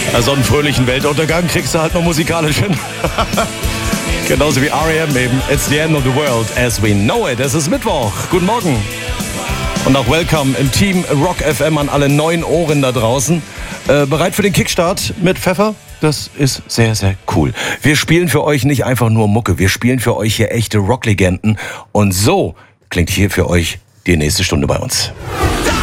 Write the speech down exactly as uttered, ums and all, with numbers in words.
Also einen fröhlichen Weltuntergang kriegst du halt noch musikalisch hin. Genauso wie R E M eben. It's the end of the world as we know it. Es ist Mittwoch. Guten Morgen. Und auch Welcome im Team Rock F M an alle neuen Ohren da draußen. Äh, bereit für den Kickstart mit Pfeffer? Das ist sehr, sehr cool. Wir spielen für euch nicht einfach nur Mucke. Wir spielen für euch hier echte Rocklegenden. Und so klingt hier für euch die nächste Stunde bei uns.